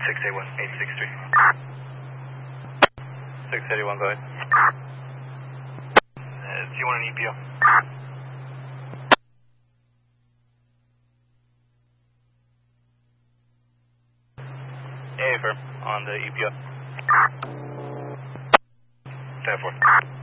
681, 863. 681, go ahead. Do you want an EPO? A firm on the EPO. 10-4.